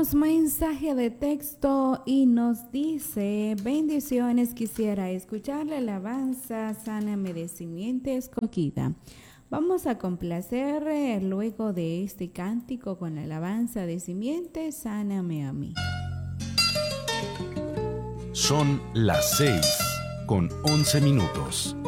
Tenemos mensaje de texto y nos dice: bendiciones, quisiera escuchar la alabanza Sáname de Simiente Escogida. Vamos a complacer luego de este cántico con la alabanza de Simiente, Sáname a mí. Son las 6:11.